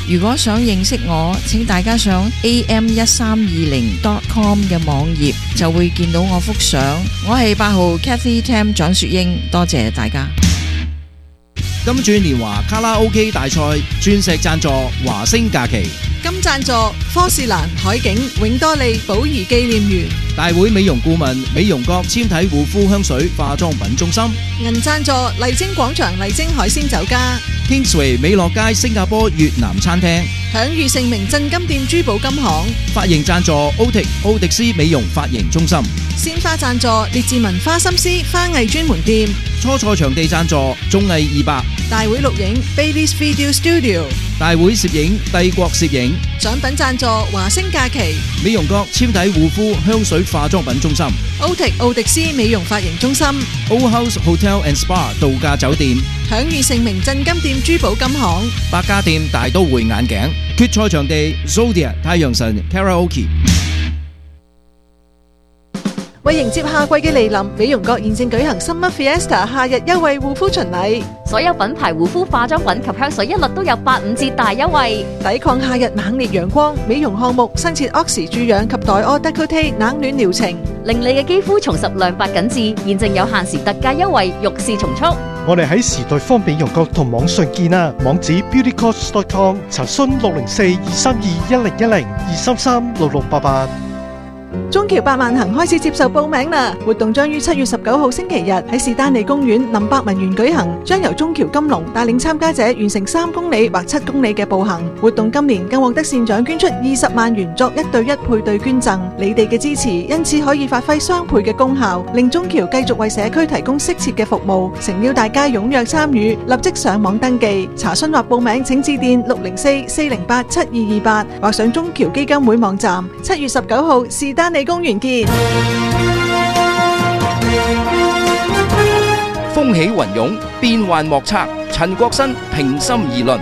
如果想認識我，請大家上 am1320.com 嘅網頁就會見到我幅相。我係8號 Kathy Tam 蔣雪英，多謝大家。 金鑽年華卡拉 OK 大賽鑽石贊助華星假期， 金贊助科士蘭海景永多利寶儀紀念園， 大會美容顧問美容閣纖體護膚香水化妝品中心， 銀贊助麗晶廣場麗晶海鮮酒家， Kingsway 美樂街新加坡越南餐廳， 享譽盛名鎮金店珠寶金行， 髮型贊助奧迪斯美容髮型中心， 鮮花贊助列治文花心思花藝專門店， 初賽場地贊助綜藝200， 大會錄影 Bailey's Video Studio， 大會攝影帝國攝影， 獎品贊助華星假期， 美容閣纖體護膚香水化妝品中心， 奧迪斯美容髮型中心， Old House Hotel and Spa 度假酒店， 享譽盛名鎮金店珠寶金行， 百家店大都會眼鏡，決賽場地 Zodia 太陽神 Karaoke。 為迎接夏季嘅嚟臨，美容閣現正舉行 Summer Fiesta 夏日優惠護膚巡禮， 所有品牌護膚化妝品及香水一律都有85折大優惠， 抵抗夏日猛烈陽光。美容項目新設 Oxy 注氧及黛柯 Decollete 冷暖療程， 令你嘅肌膚重拾亮白緊緻。現正有限時特價優惠，欲試從速。 我哋喺時代方美容閣同網上見啊，網址 beautycost.com， 查詢604-232-1010 233-6688。 中橋百萬行開始接受報名啦！活動將於7月19號星期日喺士丹利公園林百文園舉行，將由中橋金龍帶領參加者完成3公里或7公里嘅步行。活動今年更獲得善長捐出20萬元作1對1配對捐贈。你哋嘅支持因此可以發揮雙倍嘅功效，令中橋繼續為社區提供適切嘅服務。誠邀大家踴躍參與，立即上網登記查詢或報名，請致電604-408-7228或上中橋基金會網站。7月19號士丹利公園見。 風起雲湧，變幻莫測。陳國新平心而論。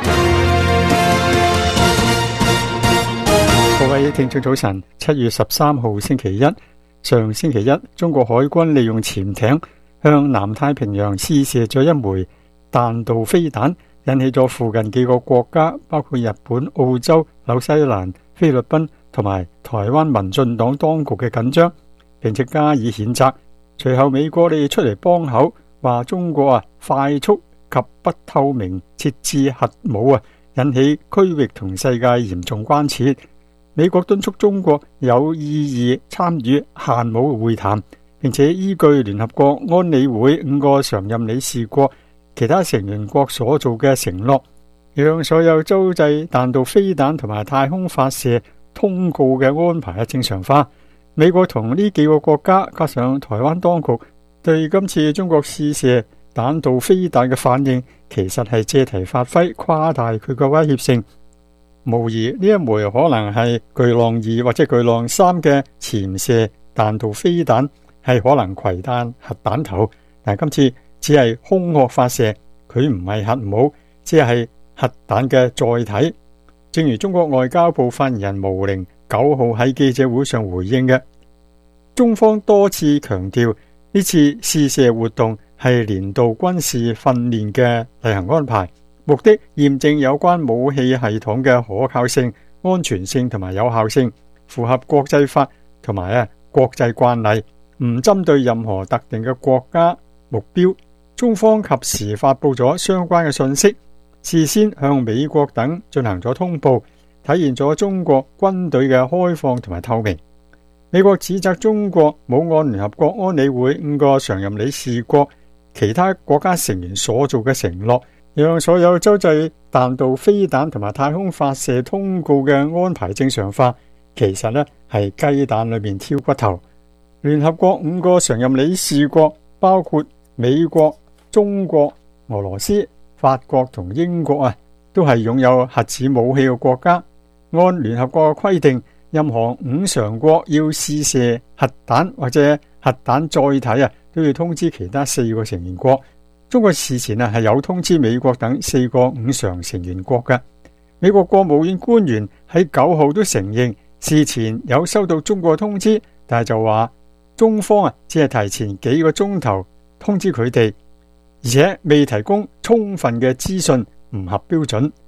各位聽眾早晨，7月13號星期一，上星期一，中國海軍利用潛艇向南太平洋試射咗一枚彈道飛彈，引起咗附近幾個國家，包括日本、澳洲、紐西蘭、菲律賓同埋台灣民進黨當局嘅緊張，並且加以譴責。隨後美國你出嚟幫口，話中國快速及不透明設置核武引起區域同世界嚴重關切。美國敦促中國有意義參與限武會談，並且依據聯合國安理會5個常任理事國其他成員國所做嘅承諾，讓所有洲際彈道飛彈同埋太空發射通告嘅安排正常化。美國同呢幾個國家加上台灣當局對今次中國試射彈道飛彈嘅反應，其實係借題發揮，誇大佢嘅威脅性。無疑呢一枚可能係巨浪2或者巨浪3嘅潛射彈道飛彈，係可能攜帶核彈頭，但係今次只係空殼發射，佢唔係核武，只係核彈嘅載體。正如中國外交部發言人毛寧9號喺記者會上回應嘅，中方多次強調呢次試射活動係年度軍事訓練嘅例行安排，目的驗證有關武器系統嘅可靠性、安全性同埋有效性，符合國際法同埋國際慣例，唔針對任何特定嘅國家目標。中方及時發布咗相關嘅信息，事先向美國等進行咗通報，體現咗中國軍隊嘅開放同埋透明。美國指責中國冇按聯合國安理會5個常任理事國其他國家成員所做嘅承諾，讓所有洲際彈道飛彈同埋太空發射通告嘅安排正常化，其實係雞蛋裏面挑骨頭。聯合國5個常任理事國包括美國、中國、俄羅斯、法國同英國都係擁有核子武器嘅國家。按聯合國嘅規定，任何5常國要試射核彈或者核彈載體都要通知其他4個成員國。中國事前係有通知美國等4個5常成員國嘅。美國國務院官員喺9號都承認事前有收到中國通知，但係就話中方只係提前幾個鐘頭通知佢哋，而且未提供充分嘅資訊，唔合標準。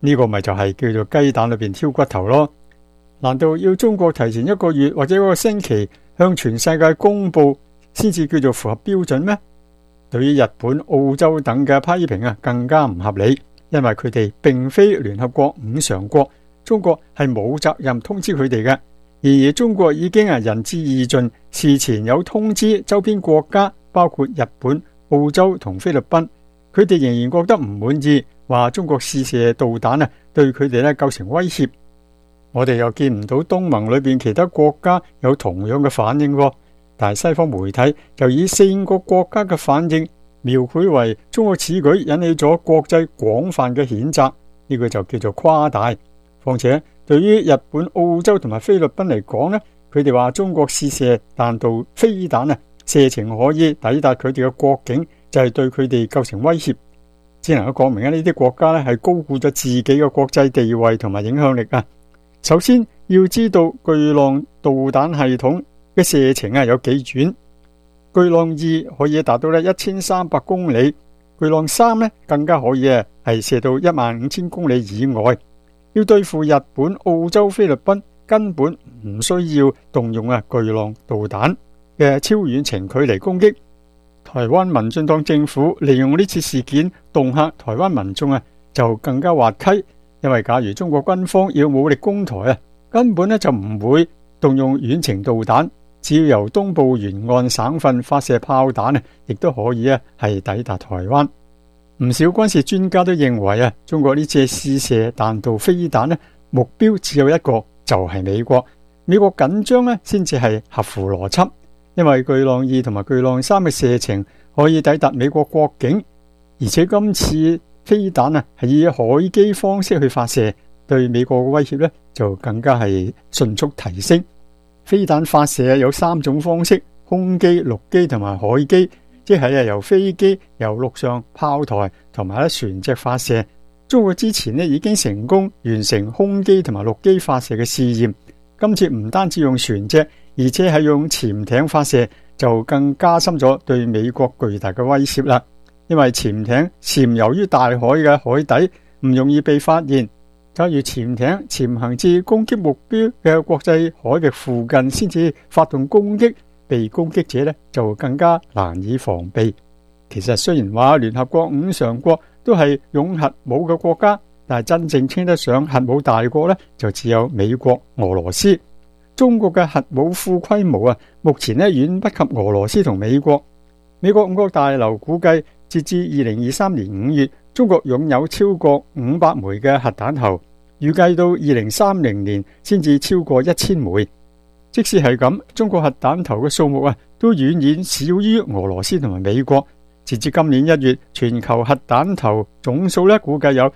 呢個咪就係叫做雞蛋裏邊挑骨頭咯。難道要中國提前1個月或者1個星期向全世界公佈先至叫做符合標準咩？對於日本、澳洲等嘅批評啊，更加唔合理，因為佢哋並非聯合國5常國，中國係冇責任通知佢哋嘅。而中國已經仁至義盡，事前有通知周邊國家，包括日本、澳洲同菲律賓，佢哋仍然覺得唔滿意，話中國試射導彈對佢哋構成威脅。我哋又見唔到東盟裏邊其他國家有同樣嘅反應喎，但係西方媒體就以4個國家嘅反應描繪為中國此舉引起咗國際廣泛嘅譴責，呢個就叫做誇大。況且對於日本、澳洲同埋菲律賓嚟講呢，佢哋話中國試射彈道飛彈射程可以抵達佢哋嘅國境，就係對佢哋構成威脅。只能夠講明呢啲國家係高估咗自己嘅國際地位同埋影響力啊。首先要知道巨浪導彈系統嘅射程有幾遠，巨浪2可以達到1300公里，巨浪3更加可以係射到15000公里以外。要對付日本、澳洲、菲律賓，根本唔需要動用巨浪導彈嘅超遠程距離攻擊。台灣民進黨政府利用呢次事件恫嚇台灣民眾就更加滑稽，因為假如中國軍方要武力攻台根本就唔會動用遠程導彈，只要由東部沿岸省份發射炮彈亦都可以係抵達台灣。唔少軍事專家都認為中國呢次試射彈道飛彈目標只有一個，就係美國。美國緊張先至係合乎邏輯，因為巨浪2同埋巨浪3嘅射程可以抵達美國國境，而且今次飛彈係以海基方式去發射，對美國嘅威脅就更加係迅速提升。飛彈發射有3種方式：空機、陸機同埋海基。即係由飛機、由陸上炮台同埋船隻發射。中國之前已經成功完成空機同埋陸機發射嘅試驗，今次唔單止用船隻，而且係用潛艇發射，就更加深咗對美國巨大嘅威脅啦。因為潛艇潛游於大海嘅海底，唔容易被發現。假如潛艇潛行至攻擊目標嘅國際海域附近先至發動攻擊，被攻擊者就更加難以防備。其實雖然話聯合國5常國都係擁核武嘅國家，但係真正稱得上核武大國就只有美國、俄羅斯。中國嘅核武庫規模目前遠不及俄羅斯同美國。美國五角大樓估計，截至2023年5月，中國擁有超過500枚嘅核彈頭，預計到2030年先至超過1000枚。即使係咁，中國核彈頭嘅數目都遠遠少於俄羅斯同埋美國。截至今年1月，全球核彈頭總數估計有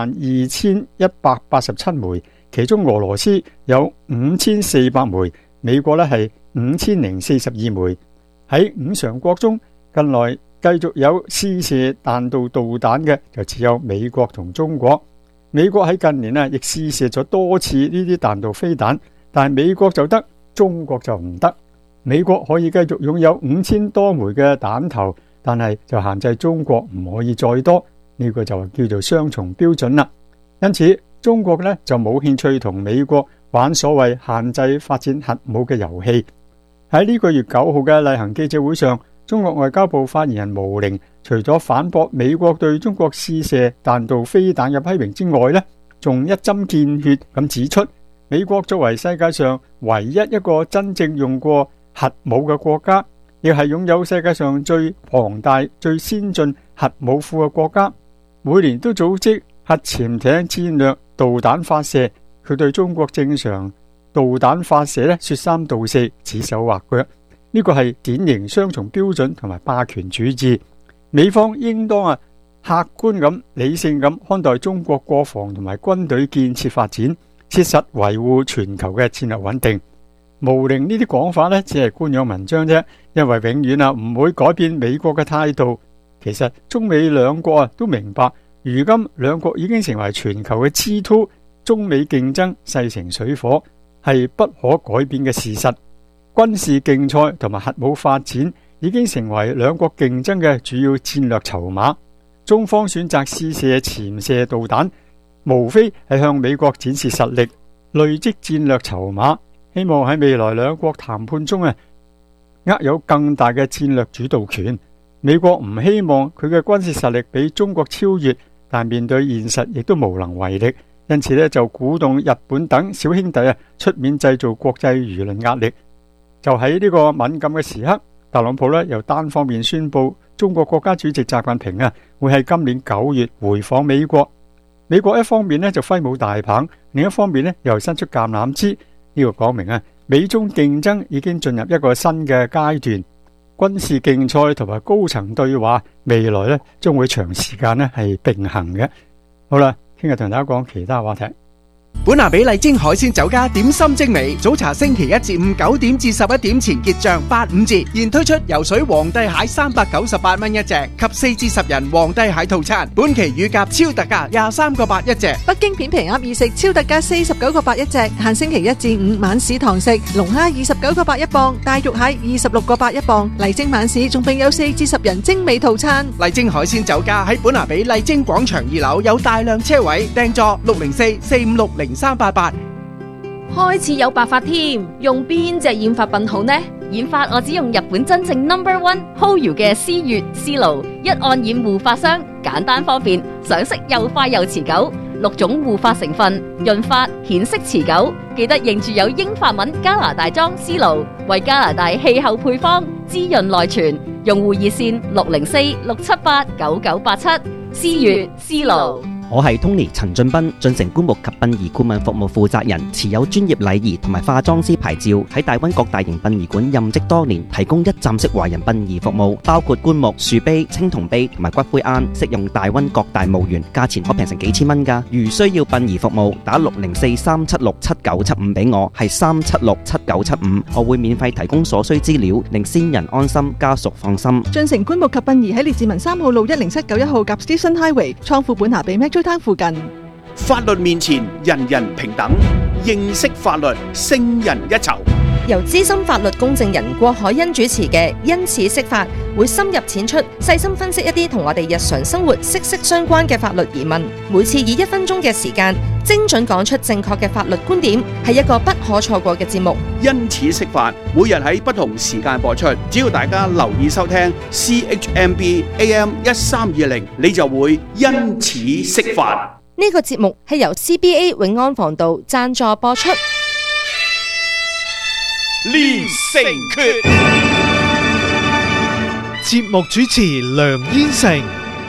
12187枚，其中俄羅斯有5400枚，美國係5042枚。喺5常國中，近來繼續有試射彈道導彈嘅就只有美國同中國。美國喺近年亦試射咗多次呢啲彈道飛彈，但係美國就得，中國就唔得。美國可以繼續擁有5000多枚嘅彈頭，但係就限制中國唔可以再多，呢個就叫做雙重標準啦。因此中國就冇興趣同美國玩所謂限制發展核武嘅遊戲。喺呢個月9號嘅例行記者會上，中國外交部發言人毛寧除咗反駁美國對中國試射彈道飛彈嘅批評之外仲一針見血咁指出，美國作為世界上唯一一個真正用過核武嘅國家，亦係擁有世界上最龐大、最先進核武庫嘅國家，每年都組織核潛艇戰略導彈發射。佢對中國正常導彈發射說三道四、指手畫腳，呢個係典型雙重標準同埋霸權主義。美方應當客觀咁、理性咁看待中國國防同埋軍隊建設發展，切實維護全球嘅戰略穩定。毛寧呢啲講法只係官樣文章啫，因為永遠唔會改變美國嘅態度。其實中美兩國都明白，如今兩國已經成為全球嘅G2，中美競爭勢成水火，係不可改變嘅事實。軍事競賽同埋核武發展已經成為兩國競爭嘅主要戰略籌碼。中方選擇試射潛射導彈， 無非係向美國展示實力，累積戰略籌碼，希望喺未來兩國談判中握有更大嘅戰略主導權。美國唔希望佢嘅軍事實力俾中國超越，但面對現實亦都無能為力，因此就鼓動日本等小兄弟出面製造國際輿論壓力。就喺呢個敏感嘅時刻，特朗普又單方面宣布中國國家主席習近平會喺今年9月回訪美國。美國一方面就揮舞大棒，另一方面又伸出橄欖枝。呢個講明美中競爭已經進入一個新嘅階段，軍事競賽同埋高層對話未來將會長時間係並行嘅。好啦，聽日同大家講其他話題。 本拿比麗晶海鮮酒家點心精美，早茶星期一至五9點至11點前結賬85折，現推出游水皇帝蟹398蚊一隻及4至10人皇帝蟹套餐，本期乳鴿超特價23個8一隻， 北京片皮鴨意食超特價49個8一隻，限星期一至五晚市堂食，龍蝦29個8一磅，大肉蟹26個8一磅，麗晶晚市仲並有4至10人精美套餐。 麗晶海鮮酒家喺本拿比麗晶廣場2樓有大量車位，訂座604-456-0388。 開始有白髮添，用邊隻染髮品好呢？染髮我只用日本真正 No.1 Hoyu 嘅思悦思露，一按染護髮霜，簡單方便，上色又快又持久，6種護髮成分，潤髮顯色持久。記得認住有英法文加拿大裝思露，為加拿大氣候配方，滋潤內存。用戶熱線604-678-9987，思悦思露。 我係 Tony 陳俊斌，進城棺木及殯儀顧問服務負責人，持有專業禮儀同埋化妝師牌照，喺大灣各大型殯儀館任職多年，提供一站式華人殯儀服務，包括棺木、樹碑、青銅碑同埋骨灰龕，適用大灣各大墓園，價錢可平成幾千蚊㗎。如需要殯儀服務，打604-376-7975俾我，係376-7975，我會免費提供所需資料，令先人安心，家屬放心。 進城棺木及殯儀喺列治文3號路10791號夾 Station Highway，倉庫本拿比附近。 法律面前人人平等，認識法律勝人一籌。 由資深法律公證人郭海欣主持嘅因此釋法，會深入淺出，細心分析一啲同我哋日常生活息息相關嘅法律疑問。每次以1分鐘嘅時間，精準講出正確嘅法律觀點，係一個不可錯過嘅節目。 因此釋法，每日喺不同時間播出，只要大家留意收聽 CHMB AM 1320，你就會因此釋法。 呢個節目係由 CBA 永安防盜贊助播出。 練成訣， 節目主持梁燕成。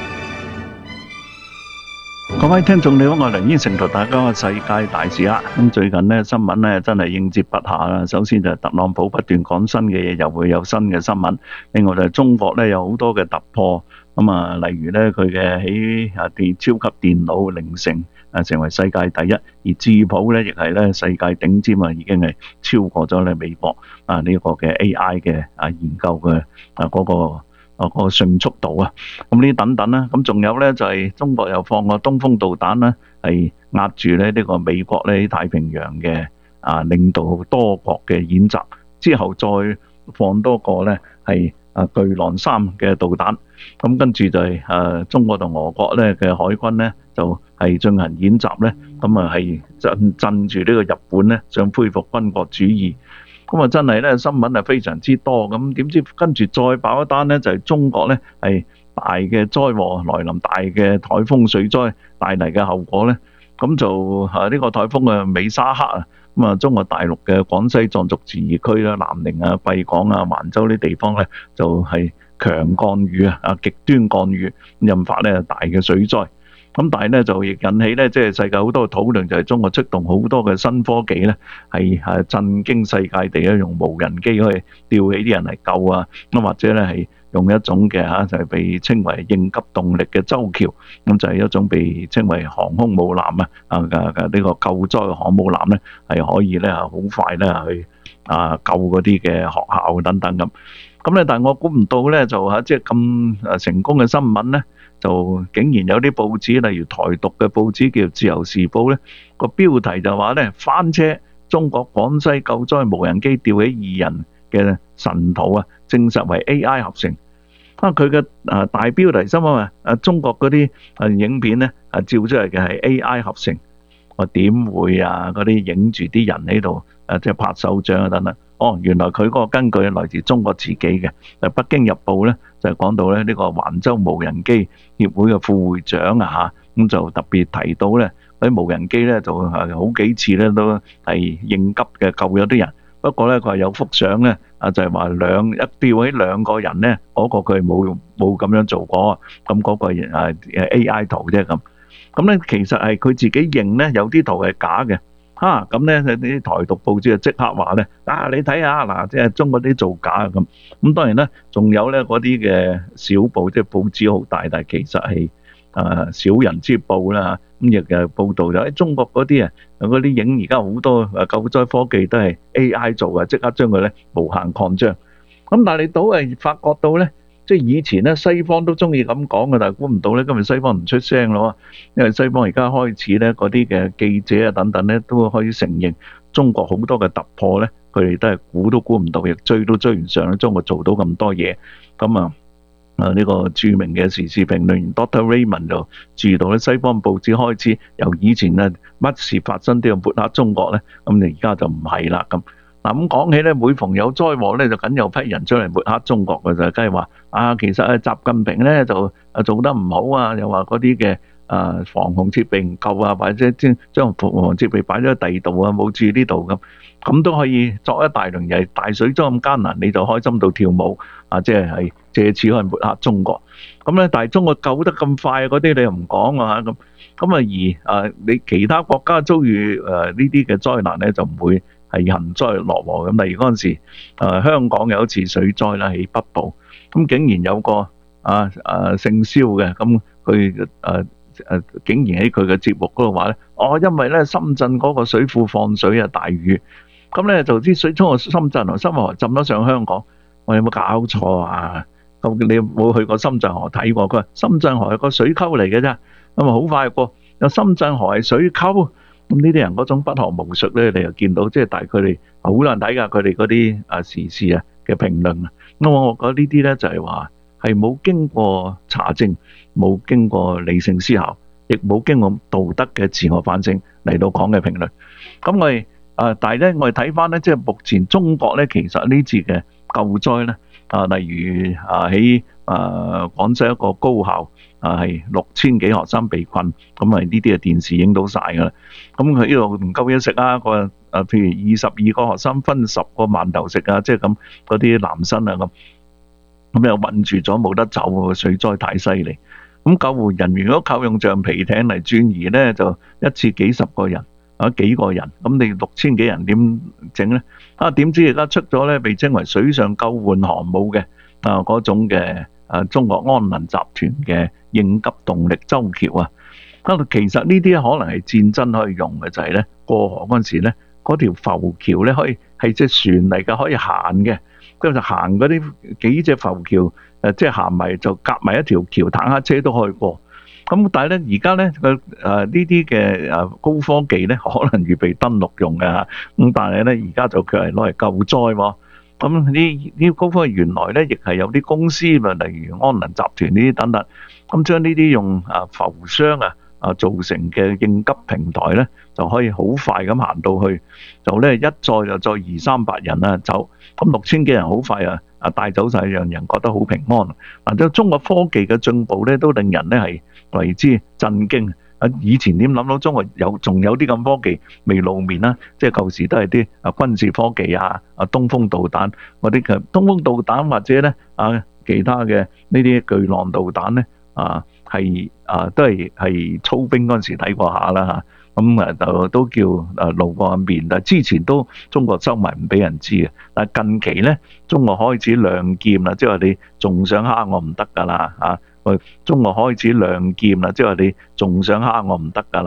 各位聽眾你好，我係梁燕成，同大家講世界大事啦。咁最近呢新聞呢真係應接不暇啦。首先就係特朗普不斷講新嘅嘢，又會有新嘅新聞。另外就係中國呢有好多嘅突破。咁例如呢佢嘅喺超級電腦凌成為世界第一，而智譜呢亦係呢世界頂尖已經係超過咗呢美國呢個嘅 AI 嘅研究嘅嗰個迅速度啊。咁呢等等啦，咁仲有呢就係中國又放個東風導彈啦，係壓住呢個美國呢太平洋嘅領導多國嘅演習，之後再放多個呢係巨浪3嘅導彈。咁跟住就係中國同俄國咧嘅海軍咧就係進行演習咧，咁係鎮住呢個日本咧，想恢復軍國主義。咁真係咧新聞係非常之多。咁點知跟住再爆一單咧，就係中國咧係大嘅災禍來臨，大嘅颱風水災帶嚟嘅後果咧，咁就呢個颱風嘅美沙克啊，咁中國大陸嘅廣西壯族自治區啦、南寧貴港橫州呢地方咧就係強降雨極端降雨，引發咧大嘅水災。咁但係咧就亦引起咧即係世界好多嘅討論，就係中國出動好多嘅新科技咧，係震驚世界地咧，用無人機去吊起啲人嚟救咁或者咧係用一種嘅就係被稱為應急動力嘅舟橋，咁就係一種被稱為航空母艦呢個救災航母艦咧，係可以咧好快咧去救嗰啲嘅學校等等咁。咁咧，但係我估唔到咧，就即係咁成功嘅新聞咧，就竟然有啲報紙，例如台獨嘅報紙叫《自由時報》咧，個標題就話咧翻車，中國廣西救災無人機吊起2人嘅神圖證實為 AI 合成。 佢嘅大標題新聞中國嗰啲影片咧照出嚟嘅係 AI 合成，我點會啊？嗰啲影住啲人喺度即係拍手掌啊等等。原來佢嗰個根據係來自中國自己嘅。北京日報咧就係講到咧呢個環州無人機協會嘅副會長咁就特別提到咧嗰啲無人機咧就好幾次咧都係應急嘅救咗啲人。不過咧佢係有幅相咧就係話吊起兩個人咧，嗰個佢冇咁樣做過，咁嗰個AI 圖啫咁。咁咧其實係佢自己認咧有啲圖係假嘅。咁咧啲台獨報紙就即刻話咧你睇下嗱，即係中國啲造假咁。咁當然咧仲有咧嗰啲嘅小報，即係報紙好大，但係其實係小人之報啦。咁亦係報導就喺中國嗰啲嗰啲影而家好多救災科技都係 AI 做嘅，即刻將佢咧無限擴張。咁但係你都係發覺到咧，即係以前咧西方都中意咁講嘅，但係估唔到咧今日西方唔出聲咯。因為西方而家開始咧嗰啲嘅記者啊等等咧都開始承認中國好多嘅突破咧，佢哋都係估都估唔到，亦追都追唔上咧。中國做到咁多嘢，咁呢個著名嘅時事評論員 Dr. Raymond 就注意到咧，西方報紙開始由以前乜事發生都要抹黑中國咧，咁你而家就唔係啦咁。咁講起咧，每逢有災禍咧，就梗有批人出嚟抹黑中國嘅，就梗係話其實習近平咧就做得唔好啊，又話嗰啲嘅防洪設備唔夠啊，或者將防洪設備擺咗喺第二度啊，冇注意呢度咁都可以作一大輪嘢。大水災咁艱難，你就開心到跳舞即係借此去抹黑中國。咁咧，但係中國救得咁快嗰啲你又唔講啊咁。而你其他國家遭遇呢啲嘅災難咧，就唔會係幸災樂禍咁。例如嗰陣時香港有一次水災啦，喺北部，咁竟然有個姓蕭嘅，咁佢竟然喺佢嘅節目嗰度話咧，因為咧深圳嗰個水庫放水大雨，咁咧就啲水衝去深圳同深圳河浸咗上香港。我有冇搞錯啊？咁你有冇去過深圳河睇過？佢話深圳河係個水溝嚟嘅啫，咁好快過。有深圳河係水溝，咁呢啲人嗰種不學無術咧，你又見到，即係但係佢哋好難睇㗎，佢哋嗰啲時事嘅評論。咁我覺得呢啲咧就係話係冇經過查證，冇經過理性思考，亦冇經過道德嘅自我反省嚟到講嘅評論。咁我哋但係咧，我哋睇翻咧，即係目前中國咧，其實呢次嘅救災咧，例如喺廣西一個高校係6000幾學生被困，咁呢啲係電視影到晒㗎啦。咁佢呢度唔夠嘢食啊，譬如22個學生分10個饅頭食啊，即係咁嗰啲男生啊咁又困住咗冇得走喎，水災太犀利。咁救護人員如果靠用橡皮艇嚟轉移咧，就一次幾十個人。幾個人，咁你6000幾人點整呢？點知而家出咗咧，被稱為水上救援航母嘅嗰種嘅中國安能集團嘅應急動力舟橋啊！其實呢啲可能係戰爭可以用嘅，就係咧過河嗰陣時咧，嗰條浮橋咧可以係隻船嚟嘅，可以行嘅，咁就行嗰啲幾隻浮橋即係行埋就夾埋一條橋，坦克車都可以過。咁但係咧，而家咧呢啲嘅高科技咧，可能預備登陸用嘅嚇。咁但係咧，而家就佢係攞嚟救災喎。咁呢高科技原來咧，亦係有啲公司，例如安能集團呢啲等等，咁將呢啲用浮箱造成嘅應急平台咧，就可以好快咁行到去，就咧一載就載200-300人走。咁6000幾人好快帶走晒，讓人覺得好平安。即係中國科技嘅進步咧，都令人咧係為之震驚。以前點諗到中國仲有啲咁科技未露面啦？即係舊時都係啲軍事科技東風導彈嗰啲嘅東風導彈，或者咧其他嘅呢啲巨浪導彈咧都係操兵嗰陣時睇過下啦。咁都叫露過面，但係之前都中國收埋唔俾人知嘅。但係近期咧，中國開始亮劍啦，即係話你仲想蝦我唔得㗎啦。中國開始亮劍啦，即係話你仲想蝦我唔得㗎